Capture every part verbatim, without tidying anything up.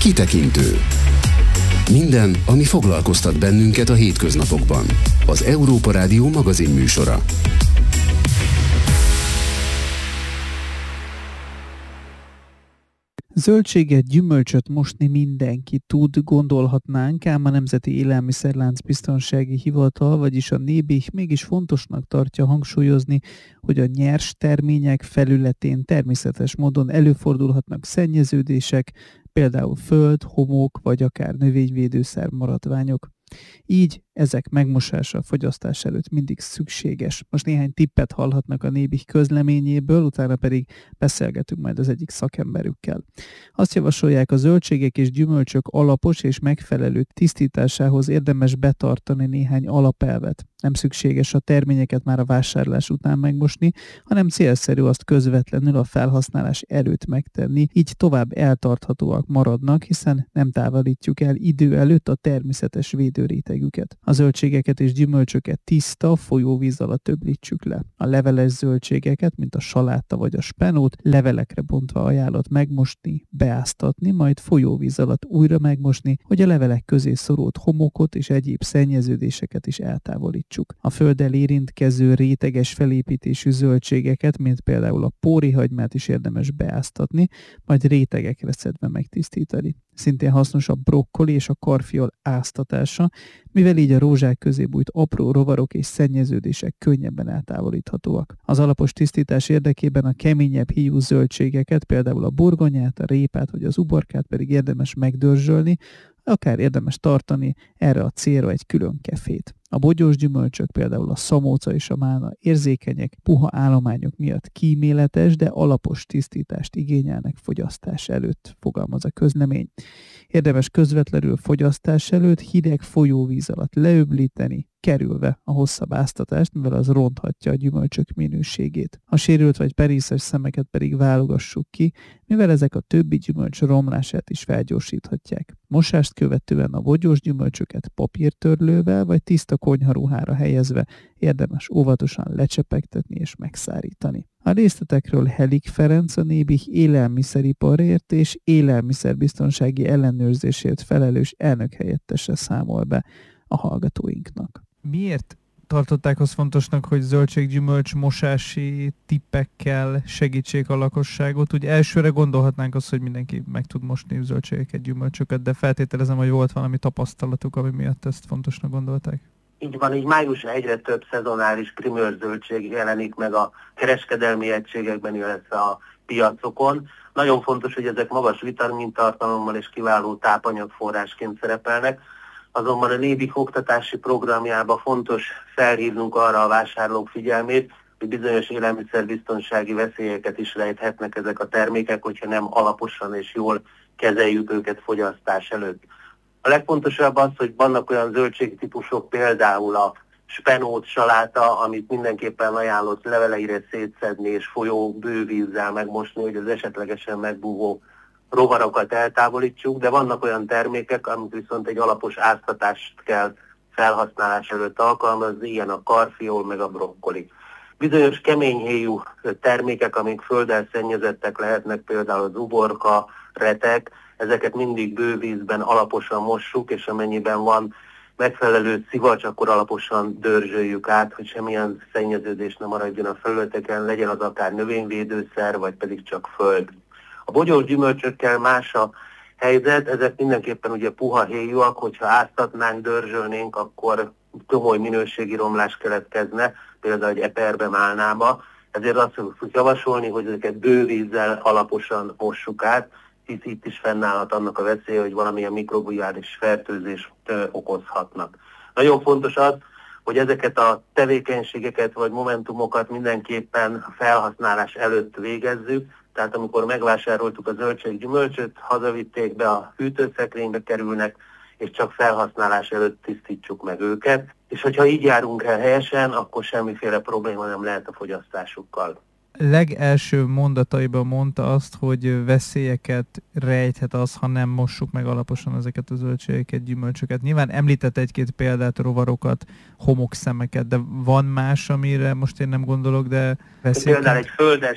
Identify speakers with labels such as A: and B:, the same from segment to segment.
A: Kitekintő. Minden, ami foglalkoztat bennünket a hétköznapokban. Az Európa Rádió magazinműsora.
B: Zöldséget, gyümölcsöt mosni mindenki tud, gondolhatnánk, ám a Nemzeti Élelmiszerlánc Biztonsági Hivatal, vagyis a NÉBIH mégis fontosnak tartja hangsúlyozni, hogy a nyers termények felületén természetes módon előfordulhatnak szennyeződések, például föld, homok vagy akár növényvédőszer maradványok. Így ezek megmosása, fogyasztás előtt mindig szükséges. Most néhány tippet hallhatnak a NÉBIH közleményéből, utána pedig beszélgetünk majd az egyik szakemberükkel. Azt javasolják, a zöldségek és gyümölcsök alapos és megfelelő tisztításához érdemes betartani néhány alapelvet. Nem szükséges a terményeket már a vásárlás után megmosni, hanem célszerű azt közvetlenül a felhasználás előtt megtenni, így tovább eltarthatóak maradnak, hiszen nem távolítjuk el idő előtt a természetes védőrétegüket. A zöldségeket és gyümölcsöket tiszta, folyóvíz alatt öblítsük le. A leveles zöldségeket, mint a saláta vagy a spenót, levelekre bontva ajánlott megmosni, beáztatni, majd folyóvíz alatt újra megmosni, hogy a levelek közé szorult homokot és egyéb szennyeződéseket is eltávolítsuk. A földdel érintkező réteges felépítésű zöldségeket, mint például a pórihagymát is érdemes beáztatni, majd rétegekre szedve megtisztítani. Szintén hasznos a brokkoli és a karfiol áztatása, mivel így a rózsák közé bújt apró rovarok és szennyeződések könnyebben eltávolíthatóak. Az alapos tisztítás érdekében a keményebb híjú zöldségeket, például a burgonyát, a répát vagy az uborkát pedig érdemes megdörzsölni, akár érdemes tartani erre a célra egy külön kefét. A bogyós gyümölcsök, például a szamóca és a málna érzékenyek, puha állományok miatt kíméletes, de alapos tisztítást igényelnek fogyasztás előtt, fogalmaz a közlemény. Érdemes közvetlenül fogyasztás előtt hideg folyóvíz alatt leöblíteni, kerülve a hosszabb áztatást, mivel az ronthatja a gyümölcsök minőségét. A sérült vagy perészes szemeket pedig válogassuk ki, mivel ezek a többi gyümölcs romlását is felgyorsíthatják. Mosást követően a bogyós gyümölcsöket papírtörlővel vagy tiszta konyharuhára helyezve érdemes óvatosan lecsepegtetni és megszárítani. A részletekről Helik Ferenc, a NÉBIH élelmiszeriparért és élelmiszerbiztonsági ellenőrzésért felelős elnökhelyettese számol be a hallgatóinknak. Miért tartották azt fontosnak, hogy zöldséggyümölcs mosási tippekkel segítsék a lakosságot? Ugye elsőre gondolhatnánk azt, hogy mindenki meg tud mosni zöldségeket, gyümölcsöket, de feltételezem, hogy volt valami tapasztalatuk, ami miatt ezt fontosnak gondolták.
C: Így van, így májusra egyre több szezonális primőr zöldség jelenik meg a kereskedelmi egységekben, illetve a piacokon. Nagyon fontos, hogy ezek magas vitamintartalommal és kiváló tápanyagforrásként szerepelnek. Azonban a NÉBIH oktatási programjában fontos felhívnunk arra a vásárlók figyelmét, hogy bizonyos élelmiszerbiztonsági veszélyeket is rejthetnek ezek a termékek, hogyha nem alaposan és jól kezeljük őket fogyasztás előtt. A legfontosabb az, hogy vannak olyan zöldségtípusok, például a spenót, saláta, amit mindenképpen ajánlott leveleire szétszedni és folyó bővízzel megmosni, hogy az esetlegesen megbúvó rovarokat eltávolítsuk, de vannak olyan termékek, amik viszont egy alapos áztatást kell felhasználás előtt alkalmazni, ilyen a karfiol meg a brokkoli. Bizonyos keményhéjú termékek, amik földdel szennyezettek lehetnek, például az uborka, retek, ezeket mindig bővízben alaposan mossuk, és amennyiben van megfelelő szivacs, akkor alaposan dörzsöljük át, hogy semmilyen szennyeződés ne maradjon a felületeken, legyen az akár növényvédőszer, vagy pedig csak föld. A bogyós gyümölcsökkel más a helyzet, ezek mindenképpen ugye puha héjúak, hogyha áztatnánk, dörzsölnénk, akkor komoly minőségi romlás keletkezne, például egy eperbe, málnába. Ezért azt fogjuk javasolni, hogy ezeket bővízzel alaposan mossuk át, hisz itt is fennállhat annak a veszélye, hogy valamilyen mikrobiális fertőzést okozhatnak. Nagyon fontos az, hogy ezeket a tevékenységeket vagy momentumokat mindenképpen felhasználás előtt végezzük, tehát amikor megvásároltuk a zöldséggyümölcsöt, hazavitték be, a hűtőszekrénybe kerülnek, és csak felhasználás előtt tisztítsuk meg őket. És hogyha így járunk el helyesen, akkor semmiféle probléma nem lehet a fogyasztásukkal.
B: Legelső mondataiban mondta azt, hogy veszélyeket rejthet az, ha nem mossuk meg alaposan ezeket a zöldségeket, gyümölcsöket. Nyilván említett egy-két példát, rovarokat, homokszemeket, de van más, amire most én nem gondolok, de veszélyeket?
C: Például egy földes,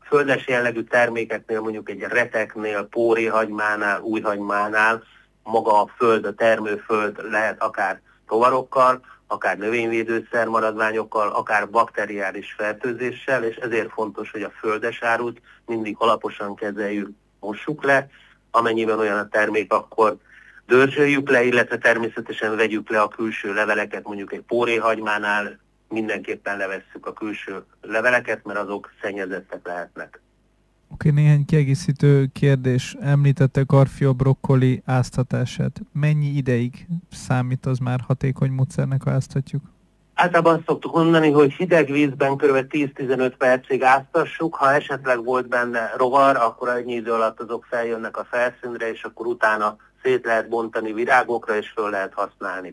C: földes jellegű termékeknél, mondjuk egy reteknél, póréhagymánál, újhagymánál maga a föld, a termőföld lehet akár rovarokkal, akár növényvédőszer maradványokkal, akár bakteriális fertőzéssel, és ezért fontos, hogy a földes árut mindig alaposan kezeljük, mossuk le, amennyiben olyan a termék, akkor dörzsöljük le, illetve természetesen vegyük le a külső leveleket, mondjuk egy póréhagymánál mindenképpen levesszük a külső leveleket, mert azok szennyezettek lehetnek.
B: Oké, okay, néhány kiegészítő kérdés. Említette karfia brokkoli áztatását. Mennyi ideig számít az már hatékony módszernek, ha áztatjuk?
C: Általában azt szoktuk mondani, hogy hideg vízben kb. tíz-tizenöt percig áztassuk. Ha esetleg volt benne rovar, akkor ennyi idő alatt azok feljönnek a felszínre, és akkor utána szét lehet bontani virágokra, és föl lehet használni.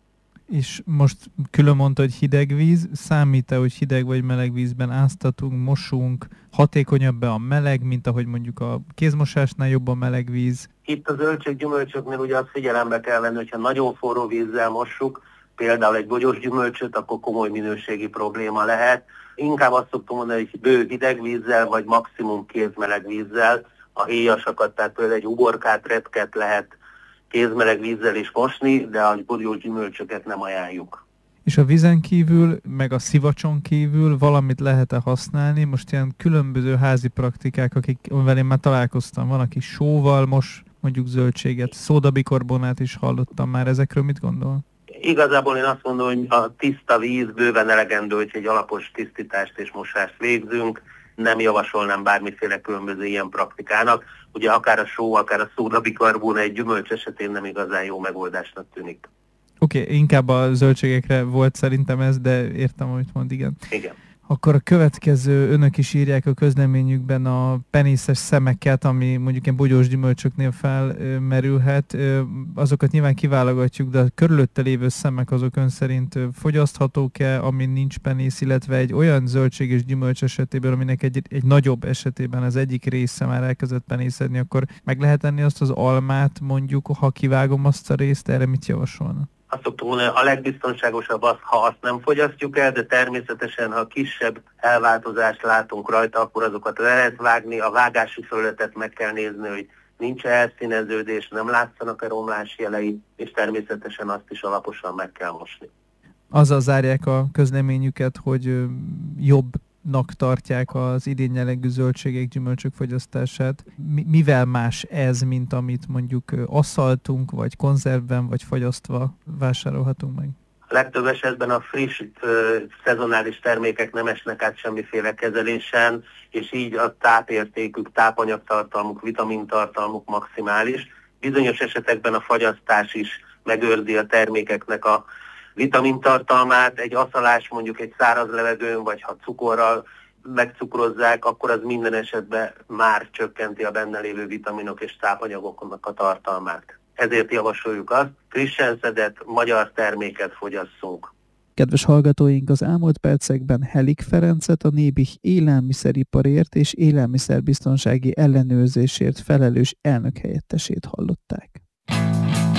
B: És most külön mondta, hogy hideg víz. Számít-e, hogy hideg vagy meleg vízben áztatunk, mosunk? Hatékonyabb-e a meleg, mint ahogy mondjuk a kézmosásnál jobb a meleg víz?
C: Itt a zöldséggyümölcsöknél ugye azt figyelembe kell venni, hogyha nagyon forró vízzel mossuk, például egy bogyós gyümölcsöt, akkor komoly minőségi probléma lehet. Inkább azt szoktam mondani, hogy bő hideg vízzel, vagy maximum kézmeleg vízzel. A héjasakat, tehát például egy uborkát, retket lehet kézmeleg vízzel is mosni, de a bogyós gyümölcsöket nem ajánljuk.
B: És a vízen kívül, meg a szivacson kívül valamit lehet-e használni? Most ilyen különböző házi praktikák, akik, amivel én már találkoztam, van, aki sóval mos mondjuk zöldséget, szódabikarbonát is hallottam már, ezekről mit gondol?
C: Igazából én azt mondom, hogy a tiszta víz bőven elegendő, hogy egy alapos tisztítást és mosást végzünk, nem javasolnám bármiféle különböző ilyen praktikának. Ugye akár a só, akár a szódabikarbon egy gyümölcs esetén nem igazán jó megoldásnak tűnik.
B: Oké, okay, inkább a zöldségekre volt szerintem ez, de értem, amit mond, igen.
C: Igen.
B: Akkor a következő, önök is írják a közleményükben a penészes szemeket, ami mondjuk ilyen bogyós gyümölcsöknél felmerülhet. Azokat nyilván kiválogatjuk, de a körülötte lévő szemek azok ön szerint fogyaszthatók-e, amin nincs penész, illetve egy olyan zöldség és gyümölcs esetében, aminek egy, egy nagyobb esetében az egyik része már elkezdett penészedni, akkor meg lehet enni azt az almát mondjuk, ha kivágom azt a részt, erre mit javasolna?
C: Azt szoktuk mondani, a legbiztonságosabb az, ha azt nem fogyasztjuk el, de természetesen, ha kisebb elváltozást látunk rajta, akkor azokat le lehet vágni. A vágási felületet meg kell nézni, hogy nincs elszíneződés, nem látszanak-e romlás jelei, és természetesen azt is alaposan meg kell mosni.
B: Azzal zárják a közleményüket, hogy jobbnak tartják az idényjellegű zöldségek, gyümölcsök fogyasztását. Mivel más ez, mint amit mondjuk asszaltunk, vagy konzervben, vagy fagyasztva vásárolhatunk meg?
C: A legtöbb esetben a friss, szezonális termékek nem esnek át semmiféle kezelésen, és így a tápértékük, tápanyagtartalmuk, vitamintartalmuk maximális. Bizonyos esetekben a fagyasztás is megőrzi a termékeknek a vitamintartalmát. Egy aszalás mondjuk egy száraz levegőn, vagy ha cukorral megcukrozzák, akkor az minden esetben már csökkenti a benne lévő vitaminok és tápanyagoknak a tartalmát. Ezért javasoljuk azt, frissen szedett magyar terméket fogyasszunk.
B: Kedves hallgatóink, az elmúlt percekben Helik Ferencet, a Nébih élelmiszeriparért és élelmiszerbiztonsági ellenőrzésért felelős elnökhelyettesét hallották.